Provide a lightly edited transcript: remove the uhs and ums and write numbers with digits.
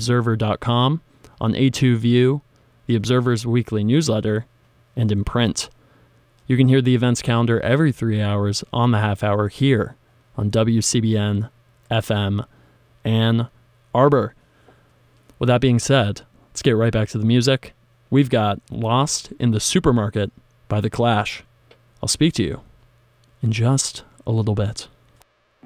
theobserver.com, on A2 View, The Observer's weekly newsletter, and in print. You can hear the events calendar every 3 hours on the half hour here on WCBN FM Ann Arbor. With that being said, let's get right back to the music. We've got Lost in the Supermarket by The Clash. I'll speak to you in just a little bit.